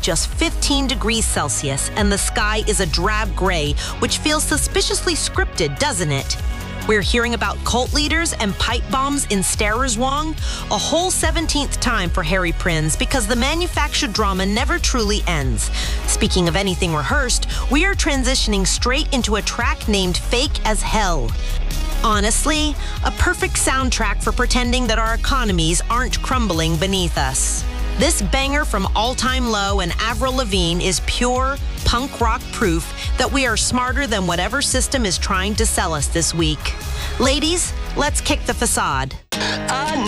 just 15 degrees Celsius, and the sky is a drab gray, which feels suspiciously scripted, doesn't it? We're hearing about cult leaders and pipe bombs in Starrerswang, a whole 17th time for Harry Prins, because the manufactured drama never truly ends. Speaking of anything rehearsed, we are transitioning straight into a track named Fake as Hell. Honestly, a perfect soundtrack for pretending that our economies aren't crumbling beneath us. This banger from All Time Low and Avril Lavigne is pure punk rock proof that we are smarter than whatever system is trying to sell us this week. Ladies, let's kick the facade.